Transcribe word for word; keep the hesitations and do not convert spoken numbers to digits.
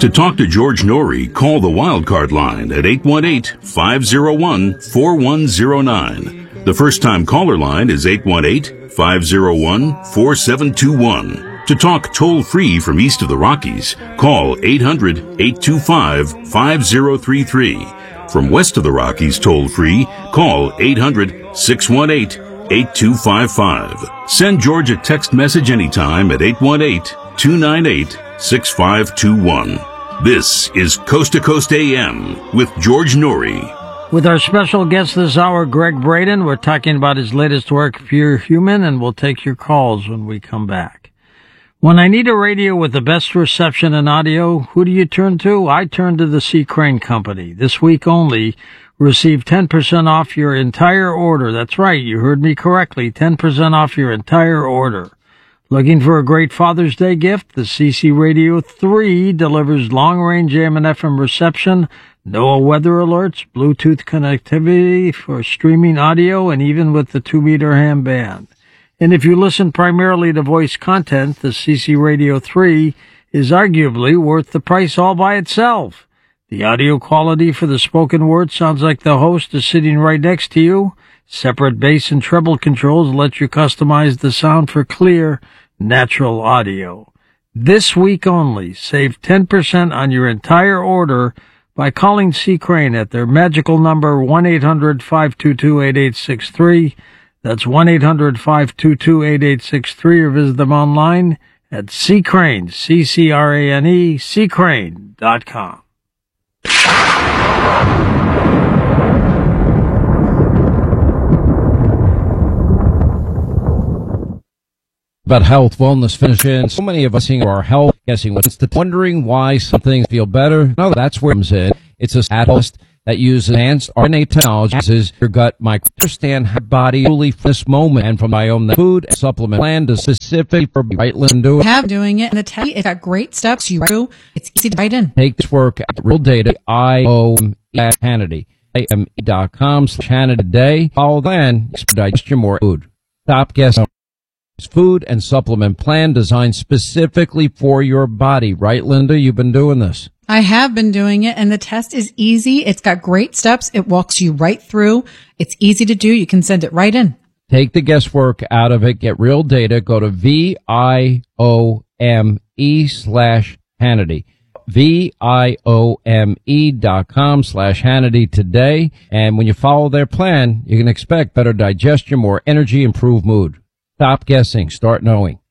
To talk to George Noory, call the Wildcard line at eight one eight, five oh one, four one oh nine. The first-time caller line is eight one eight, five oh one, four seven two one. To talk toll-free from east of the Rockies, call eight hundred, eight two five, five oh three three. From west of the Rockies toll-free, call eight hundred, six one eight, eight two five five. Send George a text message anytime at eight one eight, two nine eight, six five two one. This is Coast to Coast A M with George Noory. With our special guest this hour, Greg Braden, we're talking about his latest work, Pure Human, and we'll take your calls when we come back. When I need a radio with the best reception and audio, who do you turn to? I turn to the C. Crane Company. This week only, receive ten percent off your entire order. That's right, you heard me correctly, ten percent off your entire order. Looking for a great Father's Day gift? The C C Radio three delivers long-range A M and F M reception, NOAA weather alerts, Bluetooth connectivity for streaming audio, and even with the two-meter ham band. And if you listen primarily to voice content, the C C Radio three is arguably worth the price all by itself. The audio quality for the spoken word sounds like the host is sitting right next to you. Separate bass and treble controls let you customize the sound for clear, natural audio. This week only, save ten percent on your entire order by calling C. Crane at their magical number one eight hundred, five two two, eight eight six three. That's one eight hundred, five two two, eight eight six three, or visit them online at C. Crane, C C R A N E, C crane dot com. About health, wellness, finishing. So many of us seeing our health, guessing what's the wondering why some things feel better. No, that's where it comes in. It's a catalyst that uses advanced R N A technology, uses your gut micro understand how body fully for this moment, and from my own food and supplement plan to specifically for right listen do it. Have doing it in the test. It's got great steps you do. It's easy to write in. Take this work at Real Data I O M E at Hannity. A M E dot com slash Hannity today. Follow then expedite your more food. Stop guessing. Food and supplement plan designed specifically for your body. Right, Linda? You've been doing this. I have been doing it, and the test is easy. It's got great steps. It walks you right through. It's easy to do. You can send it right in. Take the guesswork out of it. Get real data. Go to V I O M E slash Hannity. V I O M E dot com slash Hannity today. And when you follow their plan, you can expect better digestion, more energy, improved mood. Stop guessing. Start knowing.